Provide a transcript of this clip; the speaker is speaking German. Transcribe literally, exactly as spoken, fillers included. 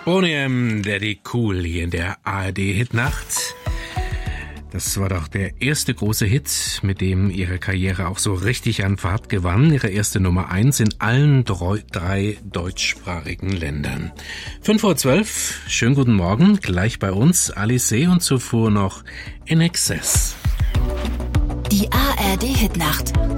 Boney M, Daddy Cool hier in der A R D-Hitnacht. Das war doch der erste große Hit, mit dem ihre Karriere auch so richtig an Fahrt gewann. Ihre erste Nummer eins in allen drei, drei deutschsprachigen Ländern. fünf Uhr zwölf, schönen guten Morgen, gleich bei uns Alice und zuvor noch In Excess. Die A R D-Hitnacht.